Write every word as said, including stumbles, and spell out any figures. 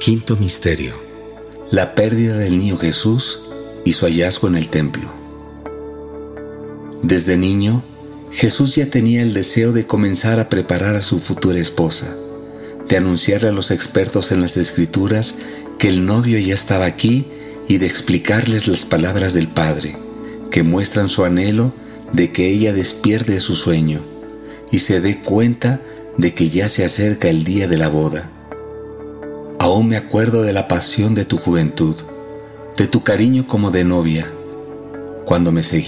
Quinto misterio: la pérdida del niño Jesús y su hallazgo en el templo. Desde niño, Jesús ya tenía el deseo de comenzar a preparar a su futura esposa, de anunciarle a los expertos en las Escrituras que el novio ya estaba aquí y de explicarles las palabras del Padre, que muestran su anhelo de que ella despierte de su sueño y se dé cuenta de que ya se acerca el día de la boda. Aún me acuerdo de la pasión de tu juventud, de tu cariño como de novia, cuando me seguías